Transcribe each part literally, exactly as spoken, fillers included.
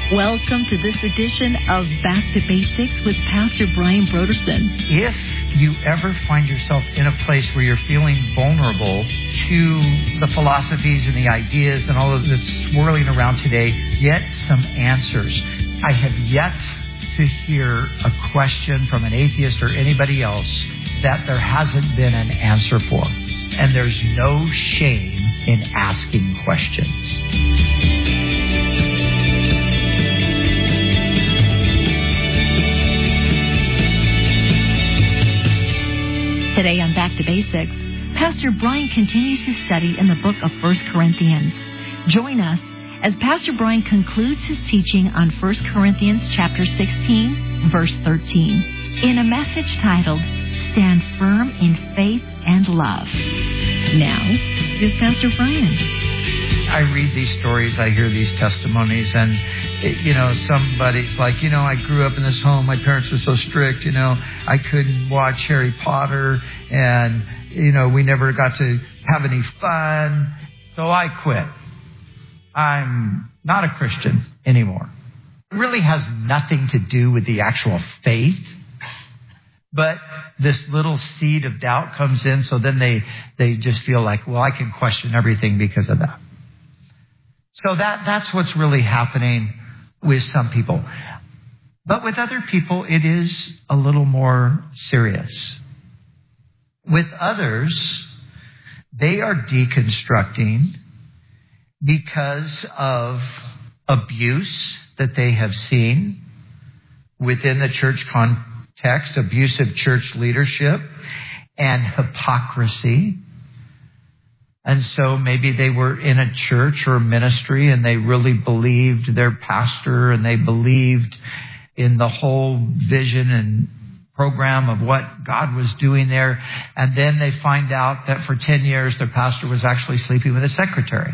Welcome to this edition of Back to Basics with Pastor Brian Broderson. If you ever find yourself in a place where you're feeling vulnerable to the philosophies and the ideas and all of that's swirling around today, get some answers. I have yet to hear a question from an atheist or anybody else that there hasn't been an answer for. And there's no shame in asking questions. Today on Back to Basics, Pastor Brian continues his study in the book of First Corinthians. Join us as Pastor Brian concludes his teaching on First Corinthians chapter sixteen, verse thirteen, in a message titled, Stand Firm in Faith and Love. Now, here's Pastor Brian. I read these stories, I hear these testimonies, and, it, you know, somebody's like, you know, I grew up in this home, my parents were so strict, you know, I couldn't watch Harry Potter, and, you know, we never got to have any fun, so I quit. I'm not a Christian anymore. It really has nothing to do with the actual faith, but this little seed of doubt comes in, so then they, they just feel like, well, I can question everything because of that. So that, that's what's really happening with some people. But with other people, it is a little more serious. With others, they are deconstructing because of abuse that they have seen within the church context, abusive church leadership, and hypocrisy. And so maybe they were in a church or a ministry and they really believed their pastor and they believed in the whole vision and program of what God was doing there. And then they find out that for ten years their pastor was actually sleeping with a secretary.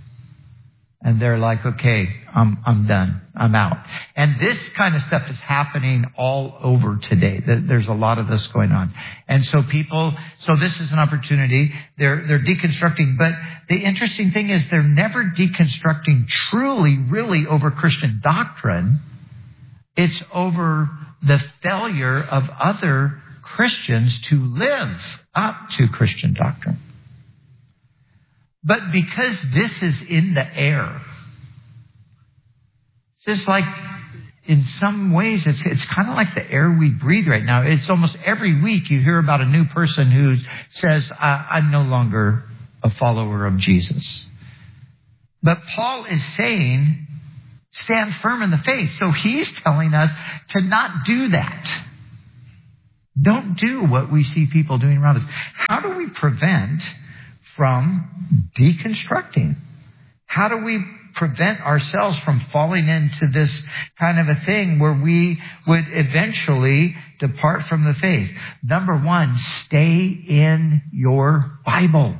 And they're like, okay, I'm, I'm done. I'm out. And this kind of stuff is happening all over today. There's a lot of this going on. And so people, so this is an opportunity. They're, they're deconstructing. But the interesting thing is they're never deconstructing truly, really over Christian doctrine. It's over the failure of other Christians to live up to Christian doctrine. But because this is in the air, it's just like, in some ways, it's it's kind of like the air we breathe right now. It's almost every week you hear about a new person who says, I'm no longer a follower of Jesus. But Paul is saying, stand firm in the faith. So he's telling us to not do that. Don't do what we see people doing around us. How do we prevent from deconstructing? How do we prevent ourselves from falling into this kind of a thing where we would eventually depart from the faith? Number one, stay in your Bible.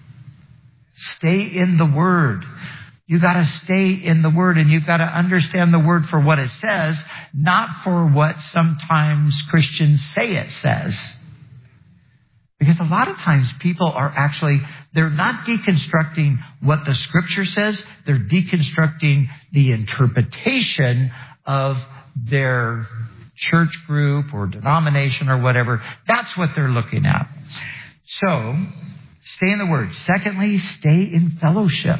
Stay in the Word. You got to stay in the Word, and you've got to understand the Word for what it says, not for what sometimes Christians say it says. Because a lot of times people are actually, they're not deconstructing what the Scripture says. They're deconstructing the interpretation of their church group or denomination or whatever. That's what they're looking at. So, stay in the Word. Secondly, stay in fellowship.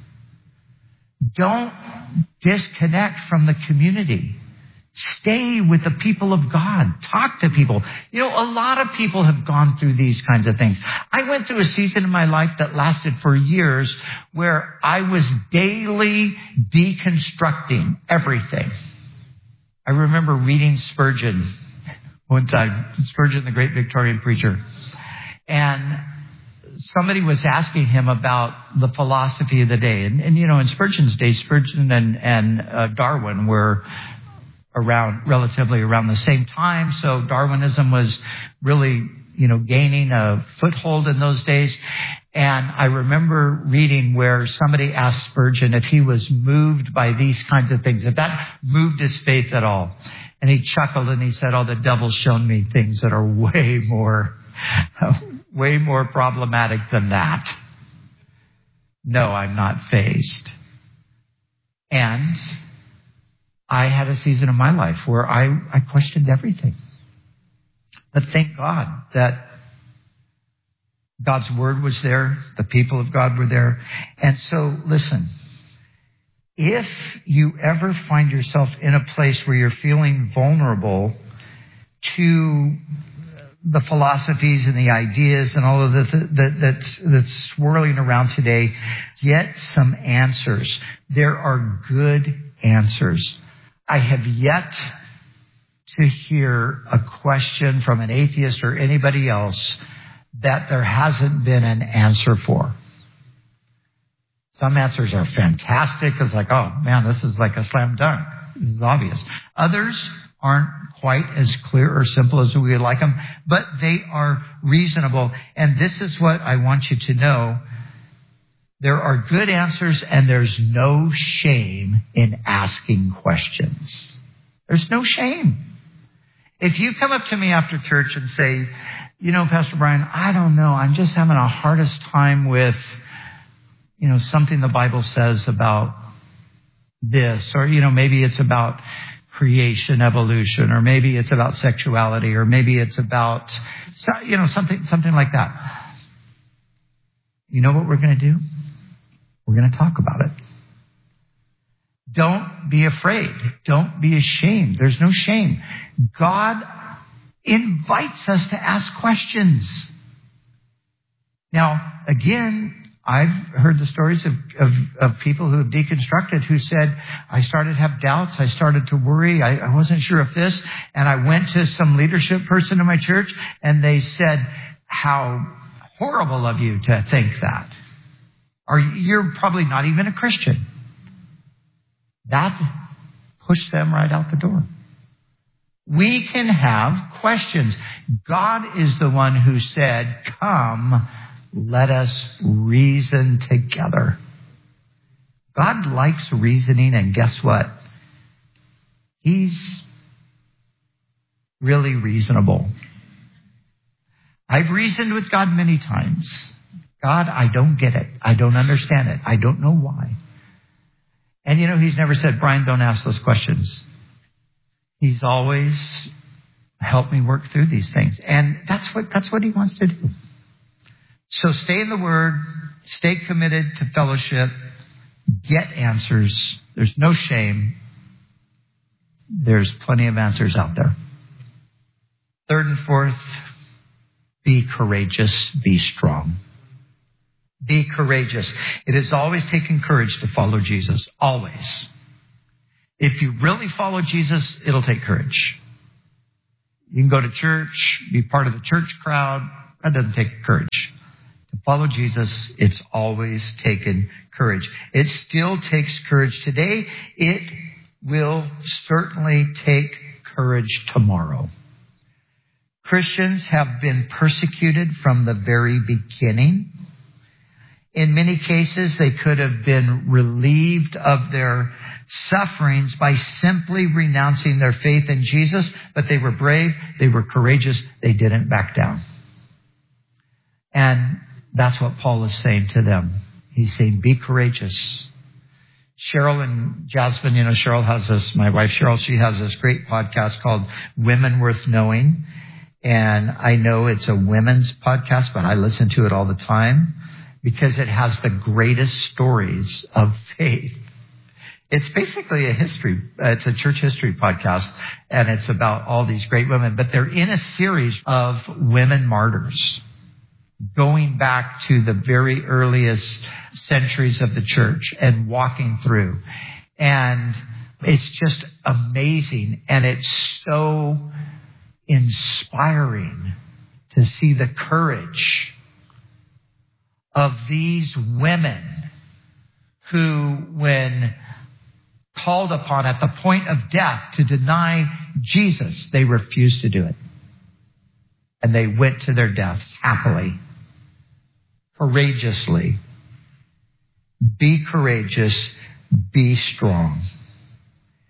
Don't disconnect from the community. Stay with the people of God. Talk to people. You know, a lot of people have gone through these kinds of things. I went through a season in my life that lasted for years where I was daily deconstructing everything. I remember reading Spurgeon one time, Spurgeon, the great Victorian preacher. And somebody was asking him about the philosophy of the day. And, and you know, in Spurgeon's day, Spurgeon and, and uh, Darwin were around, relatively around the same time. So Darwinism was really, you know, gaining a foothold in those days. And I remember reading where somebody asked Spurgeon if he was moved by these kinds of things, if that moved his faith at all. And he chuckled and he said, oh, the devil's shown me things that are way more, way more problematic than that. No, I'm not fazed. And I had a season of my life where I, I questioned everything. But thank God that God's word was there. The people of God were there. And so, listen, if you ever find yourself in a place where you're feeling vulnerable to the philosophies and the ideas and all of the that, that's, that's swirling around today, get some answers. There are good answers. I have yet to hear a question from an atheist or anybody else that there hasn't been an answer for. Some answers are fantastic. It's like, oh man, this is like a slam dunk. This is obvious. Others aren't quite as clear or simple as we would like them, but they are reasonable. And this is what I want you to know. There are good answers, and there's no shame in asking questions. There's no shame. If you come up to me after church and say, you know, Pastor Brian, I don't know, I'm just having a hardest time with, you know, something the Bible says about this, or, you know, maybe it's about creation, evolution, or maybe it's about sexuality, or maybe it's about, you know, something, something like that. You know what we're going to do? We're going to talk about it. Don't be afraid. Don't be ashamed. There's no shame. God invites us to ask questions. Now, again, I've heard the stories of, of, of people who have deconstructed who said, I started to have doubts. I started to worry. I, I wasn't sure if this. And I went to some leadership person in my church, and they said, how horrible of you to think that. Or you're probably not even a Christian. That pushed them right out the door. We can have questions. God is the one who said, come, let us reason together. God likes reasoning, and guess what? He's really reasonable. I've reasoned with God many times. God, I don't get it. I don't understand it. I don't know why. And you know, he's never said, Brian, don't ask those questions. He's always helped me work through these things. And that's what, that's what he wants to do. So stay in the Word, stay committed to fellowship, get answers. There's no shame. There's plenty of answers out there. Third and fourth, be courageous, be strong. Be courageous. It has always taken courage to follow Jesus. Always. If you really follow Jesus, it'll take courage. You can go to church, be part of the church crowd. That doesn't take courage. To follow Jesus, it's always taken courage. It still takes courage today. It will certainly take courage tomorrow. Christians have been persecuted from the very beginning. In many cases, they could have been relieved of their sufferings by simply renouncing their faith in Jesus, but they were brave, they were courageous, they didn't back down. And that's what Paul is saying to them. He's saying, be courageous. Cheryl and Jasmine, you know, Cheryl has this, my wife Cheryl, she has this great podcast called Women Worth Knowing. And I know it's a women's podcast, but I listen to it all the time because it has the greatest stories of faith. It's basically a history, it's a church history podcast, and it's about all these great women, but they're in a series of women martyrs going back to the very earliest centuries of the church and walking through. And it's just amazing, and it's so inspiring to see the courage of these women who, when called upon at the point of death to deny Jesus, they refused to do it. And they went to their deaths happily, courageously. Be courageous. Be strong.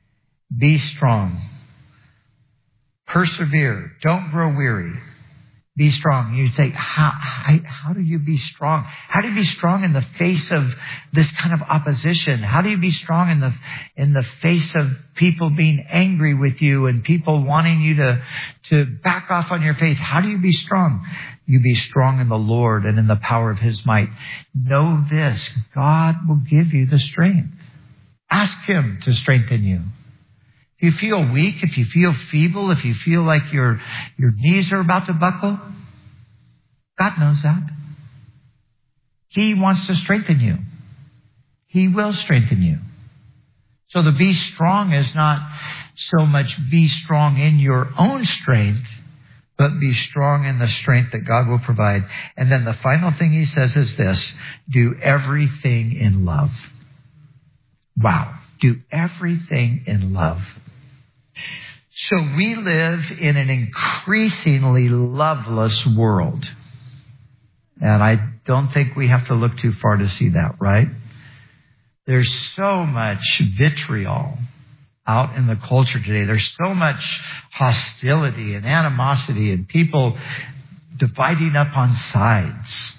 Be strong. Persevere. Don't grow weary. Be strong. You'd say, how, how, how do you be strong? How do you be strong in the face of this kind of opposition? How do you be strong in the, in the face of people being angry with you and people wanting you to, to back off on your faith? How do you be strong? You be strong in the Lord and in the power of His might. Know this, God will give you the strength. Ask Him to strengthen you. If you feel weak, if you feel feeble, if you feel like your, your knees are about to buckle, God knows that. He wants to strengthen you. He will strengthen you. So the be strong is not so much be strong in your own strength, but be strong in the strength that God will provide. And then the final thing he says is this: do everything in love. Wow. Do everything in love. So we live in an increasingly loveless world. And I don't think we have to look too far to see that, right? There's so much vitriol out in the culture today. There's so much hostility and animosity and people dividing up on sides.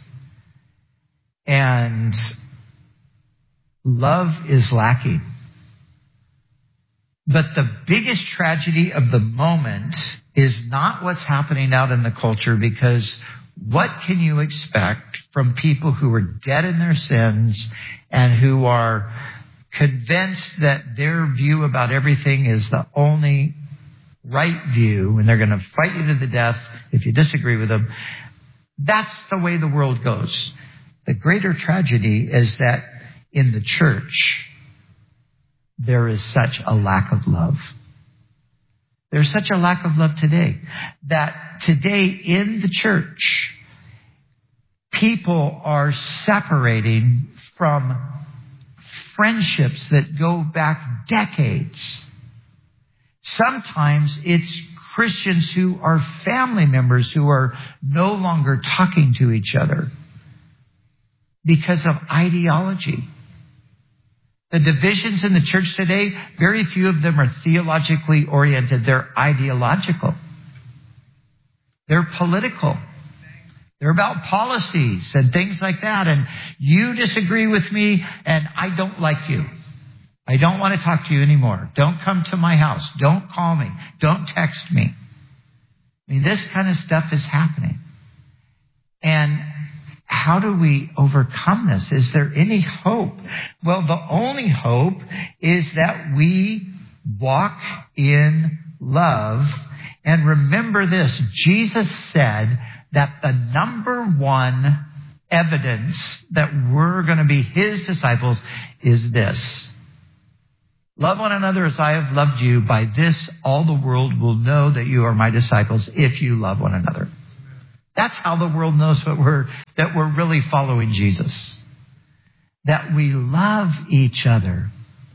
And love is lacking. But the biggest tragedy of the moment is not what's happening out in the culture, because what can you expect from people who are dead in their sins and who are convinced that their view about everything is the only right view and they're going to fight you to the death if you disagree with them? That's the way the world goes. The greater tragedy is that in the church, there is such a lack of love. There's such a lack of love today that today in the church, people are separating from friendships that go back decades. Sometimes it's Christians who are family members who are no longer talking to each other because of ideology. The divisions in the church today, very few of them are theologically oriented. They're ideological. They're political. They're about policies and things like that. And you disagree with me and I don't like you. I don't want to talk to you anymore. Don't come to my house. Don't call me. Don't text me. I mean, this kind of stuff is happening. And how do we overcome this? Is there any hope? Well, the only hope is that we walk in love. And remember this, Jesus said that the number one evidence that we're going to be His disciples is this: love one another as I have loved you. By this, all the world will know that you are my disciples if you love one another. That's how the world knows that we're, that we're really following Jesus. That we love each other.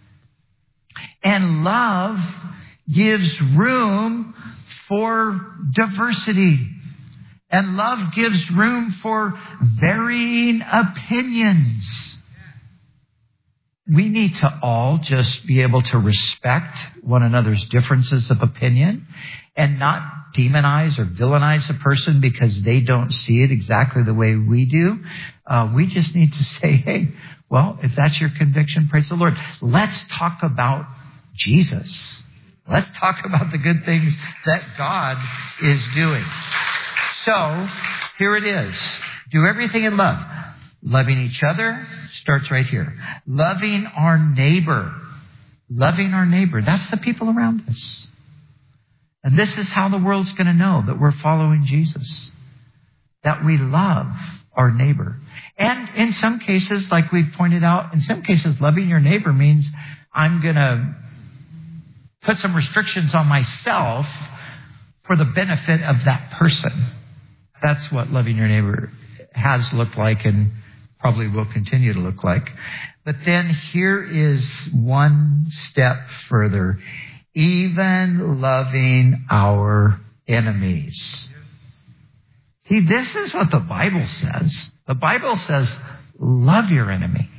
And love gives room for diversity. And love gives room for varying opinions. We need to all just be able to respect one another's differences of opinion and not demonize or villainize a person because they don't see it exactly the way we do. Uh, we just need to say, hey, well, if that's your conviction, praise the Lord. Let's talk about Jesus. Let's talk about the good things that God is doing. So here it is. Do everything in love. Loving each other starts right here. Loving our neighbor. Loving our neighbor. That's the people around us. And this is how the world's going to know that we're following Jesus. That we love our neighbor. And in some cases, like we've pointed out, in some cases, loving your neighbor means I'm going to put some restrictions on myself for the benefit of that person. That's what loving your neighbor has looked like and probably will continue to look like. But then here is one step further. Even loving our enemies. See, this is what the Bible says. The Bible says, love your enemy.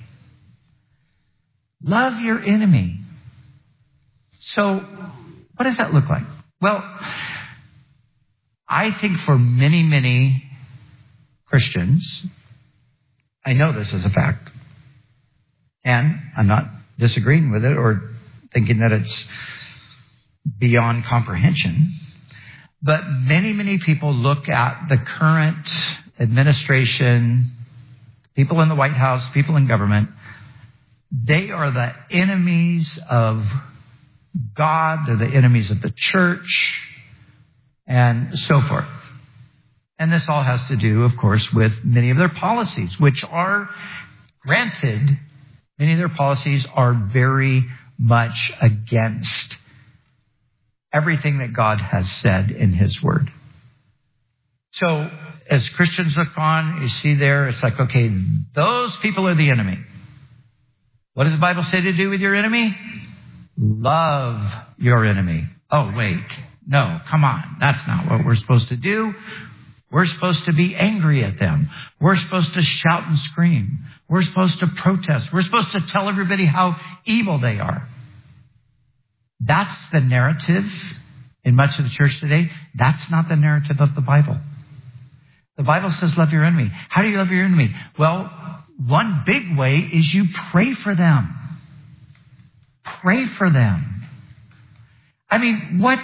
Love your enemy. So, what does that look like? Well, I think for many, many Christians, I know this is a fact, and I'm not disagreeing with it or thinking that it's beyond comprehension, but many, many people look at the current administration, people in the White House, people in government. They are the enemies of God. They're the enemies of the church and so forth. And this all has to do, of course, with many of their policies, which are, granted, many of their policies are very much against everything that God has said in His Word. So as Christians look on, you see there, it's like, okay, those people are the enemy. What does the Bible say to do with your enemy? Love your enemy. Oh, wait. No, come on. That's not what we're supposed to do. We're supposed to be angry at them. We're supposed to shout and scream. We're supposed to protest. We're supposed to tell everybody how evil they are. That's the narrative in much of the church today. That's not the narrative of the Bible. The Bible says love your enemy. How do you love your enemy? Well, one big way is you pray for them. Pray for them. I mean, what...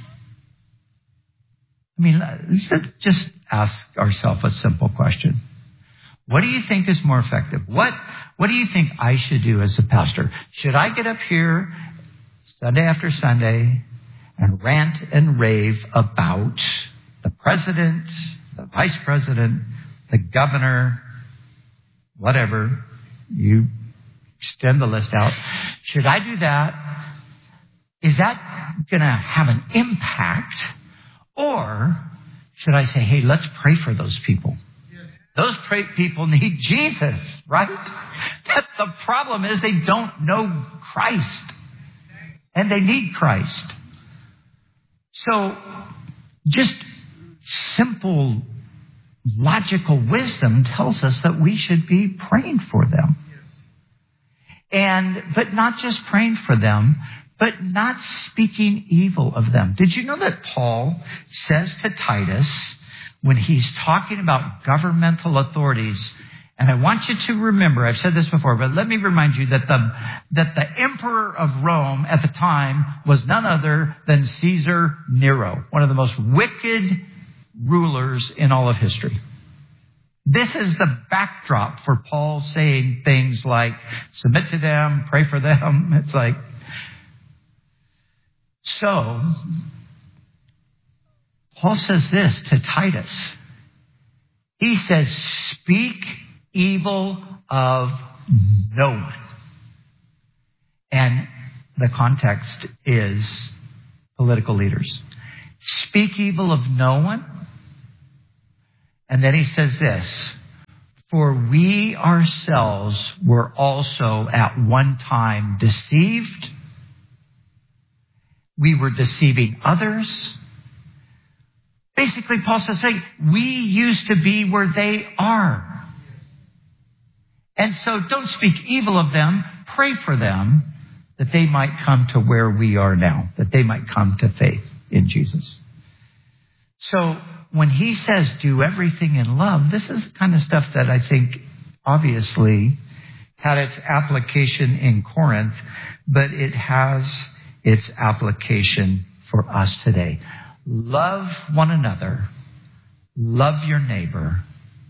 I mean, let's just ask ourselves a simple question. What do you think is more effective? What, what do you think I should do as a pastor? Should I get up here Sunday after Sunday and rant and rave about the president, the vice president, the governor, whatever? You extend the list out. Should I do that? Is that going to have an impact? Or should I say, hey, let's pray for those people? Yes. Those pray- people need Jesus, right? That's the problem is they don't know Christ. And they need Christ. So just simple logical wisdom tells us that we should be praying for them. Yes. And, but not just praying for them, but not speaking evil of them. Did you know that Paul says to Titus, when he's talking about governmental authorities, and I want you to remember, I've said this before, but let me remind you that the, that the emperor of Rome at the time was none other than Caesar Nero, one of the most wicked rulers in all of history. This is the backdrop for Paul saying things like, submit to them, pray for them. It's like, so, Paul says this to Titus. He says, speak evil of no one. And the context is political leaders. Speak evil of no one. And then he says this, for we ourselves were also at one time deceived. We were deceiving others. Basically, Paul says, hey, we used to be where they are. And so don't speak evil of them. Pray for them that they might come to where we are now, that they might come to faith in Jesus. So when he says do everything in love, this is the kind of stuff that I think obviously had its application in Corinth, but it has its application for us today. Love one another. Love your neighbor.